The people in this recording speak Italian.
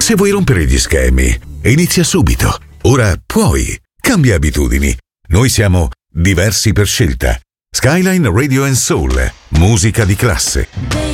Se vuoi rompere gli schemi, inizia subito. Ora puoi. Cambia abitudini. Noi siamo diversi per scelta. Skyline Radio and Soul. Musica di classe.